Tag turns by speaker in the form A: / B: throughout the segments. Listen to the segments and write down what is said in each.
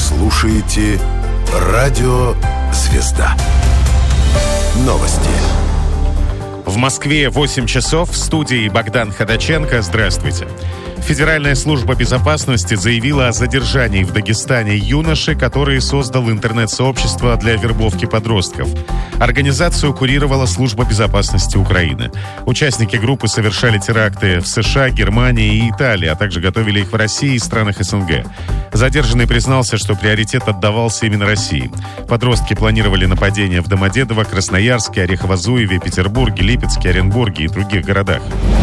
A: слушаете «Радио Звезда». Новости.
B: В Москве 8 часов. В студии Богдан Ходаченко. Здравствуйте. Федеральная служба безопасности заявила о задержании в Дагестане юноши, который создал интернет-сообщество для вербовки подростков. Организацию курировала Служба безопасности Украины. Участники группы совершали теракты в США, Германии и Италии, а также готовили их в России и странах СНГ. Задержанный признался, что приоритет отдавался именно России. Подростки планировали нападения в Домодедово, Красноярске, Орехово-Зуеве, Петербурге, Липецке, Оренбурге и других городах.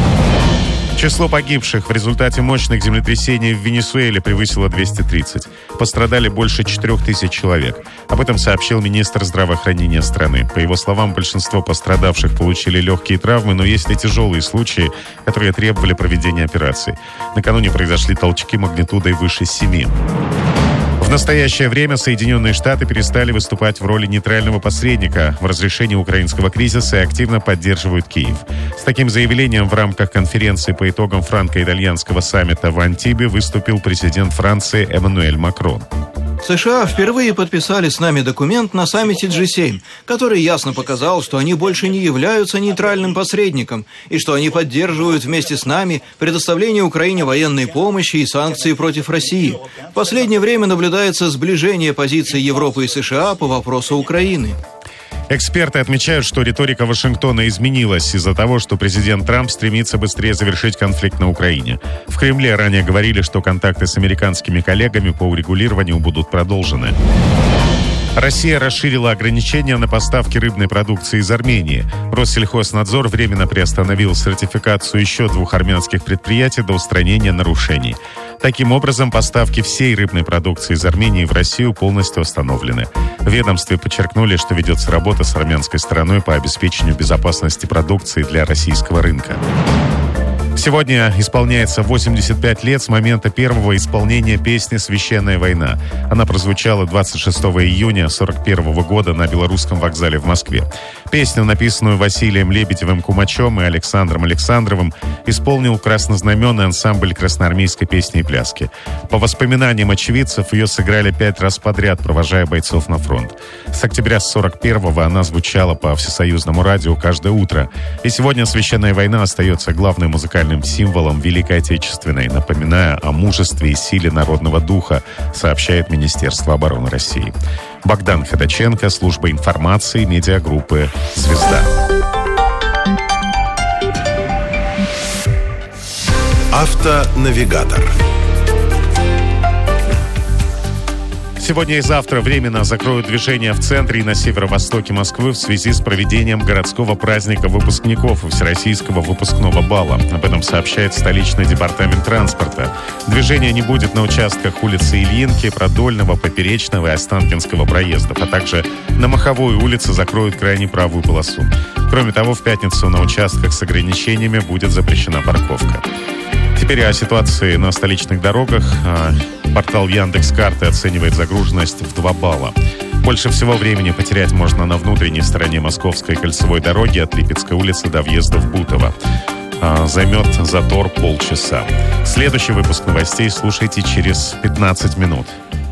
B: Число погибших в результате мощных землетрясений в Венесуэле превысило 230. Пострадали больше 4000 человек. Об этом сообщил министр здравоохранения страны. По его словам, большинство пострадавших получили легкие травмы, но есть и тяжелые случаи, которые требовали проведения операций. Накануне произошли толчки магнитудой выше 7. В настоящее время Соединенные Штаты перестали выступать в роли нейтрального посредника в разрешении украинского кризиса и активно поддерживают Киев. С таким заявлением в рамках конференции по итогам франко-итальянского саммита в Антибе выступил президент Франции Эммануэль Макрон.
C: США впервые подписали с нами документ на саммите G7, который ясно показал, что они больше не являются нейтральным посредником и что они поддерживают вместе с нами предоставление Украине военной помощи и санкции против России. В последнее время наблюдается сближение позиций Европы и США по вопросу Украины.
B: Эксперты отмечают, что риторика Вашингтона изменилась из-за того, что президент Трамп стремится быстрее завершить конфликт на Украине. В Кремле ранее говорили, что контакты с американскими коллегами по урегулированию будут продолжены. Россия расширила ограничения на поставки рыбной продукции из Армении. Россельхознадзор временно приостановил сертификацию еще 2 армянских предприятий до устранения нарушений. Таким образом, поставки всей рыбной продукции из Армении в Россию полностью остановлены. В ведомстве подчеркнули, что ведется работа с армянской стороной по обеспечению безопасности продукции для российского рынка. Сегодня исполняется 85 лет с момента первого исполнения песни «Священная война». Она прозвучала 26 июня 1941 года на Белорусском вокзале в Москве. Песню, написанную Василием Лебедевым-Кумачом и Александром Александровым, исполнил краснознаменный ансамбль красноармейской песни и пляски. По воспоминаниям очевидцев, ее сыграли 5 раз подряд, провожая бойцов на фронт. С октября 1941-го она звучала по всесоюзному радио каждое утро. И сегодня «Священная война» остается главным музыкальным символом Великой Отечественной, напоминая о мужестве и силе народного духа, сообщает Министерство обороны России. Богдан Ходаченко, служба информации, медиагруппы «Звезда».
A: Автонавигатор.
B: Сегодня и завтра временно закроют движение в центре и на северо-востоке Москвы в связи с проведением городского праздника выпускников и всероссийского выпускного бала. Об этом сообщает столичный департамент транспорта. Движения не будет на участках улицы Ильинки, Продольного, Поперечного и Останкинского проездов, а также на Маховой улице закроют крайне правую полосу. Кроме того, в пятницу на участках с ограничениями будет запрещена парковка. Теперь о ситуации на столичных дорогах. Портал Яндекс.Карты оценивает загруженность в 2 балла. Больше всего времени потерять можно на внутренней стороне Московской кольцевой дороги от Липецкой улицы до въезда в Бутово. Займет затор полчаса. Следующий выпуск новостей слушайте через 15 минут.